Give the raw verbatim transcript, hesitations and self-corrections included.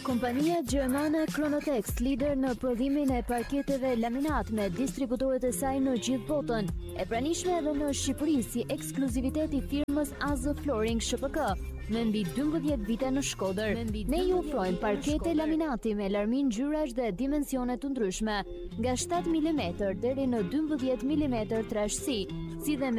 Kompania gjermane Chronotex, lider në prodhimin e parketeve laminat me distributorët e saj në gjithë botën, e pranishme edhe në Shqipëri si ekskluzivitet i firmës A Z Flooring S P K, me mbi dymbëdhjetë vite në Shkodër. Ne ju ofrojmë parkete laminati me larmin ngjyrash dhe dimensione të ndryshme, nga shtatë milimetra deri në dymbëdhjetë milimetra trashësi, si dhe me